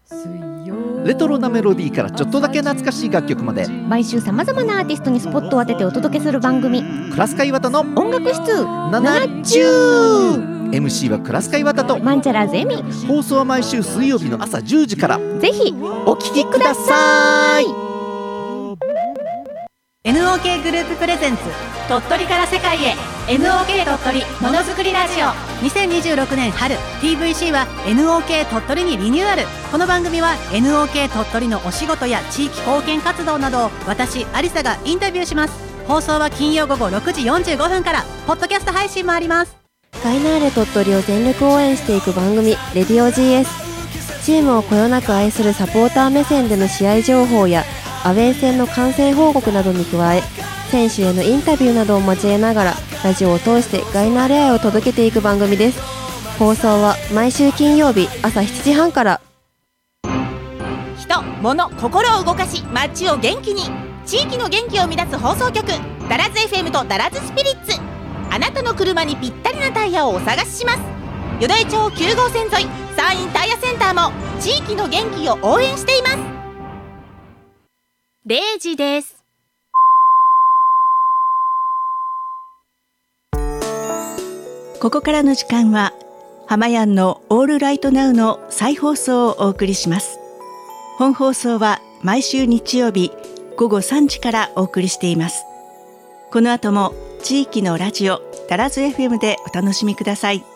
レトロなメロディーからちょっとだけ懐かしい楽曲まで、 毎週さまざまなアーティストにスポットを当ててお届けする番組、 クラスカイワタの音楽室 70。 MC はクラスカイワタとマンチャラーズエミ。 放送は毎週水曜日の朝10時から。 ぜひお聞きください。 NOK グループプレゼンツ、鳥取から世界へ NOK 鳥取ものづくりラジオ。2026年春 TVC は NOK 鳥取にリニューアル。この番組は NOK 鳥取のお仕事や地域貢献活動などを私アリサがインタビューします。放送は金曜午後6時45分から。ポッドキャスト配信もあります。 ガイナーレ鳥取を全力応援していく番組レディオ GS。 チームをこよなく愛するサポーター目線での試合情報やアウェー戦の観戦報告などに加え、選手へのインタビューなどを交えながらラジオを通してガイナーレ愛を届けていく番組です。放送は毎週金曜日朝7時半から。 人、物、心を動かし街を元気に、地域の元気を生み出す放送局、ダラズ FM とダラズスピリッツ。あなたの車にぴったりなタイヤをお探しします。淀江町9号線沿い山陰タイヤセンターも地域の元気を応援しています。0時です。ここからの時間は浜やんのオールライトナウの再放送をお送りします。本放送は毎週日曜日午後3時からお送りしています。この後も地域のラジオダラズ FM でお楽しみください。